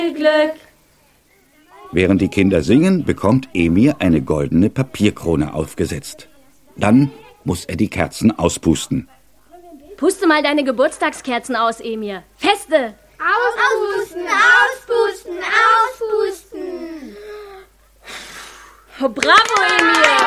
Glück. Während die Kinder singen, bekommt Emir eine goldene Papierkrone aufgesetzt. Dann muss er die Kerzen auspusten. Puste mal deine Geburtstagskerzen aus, Emir. Feste! Auspusten, auspusten, auspusten. Oh, bravo, Emir!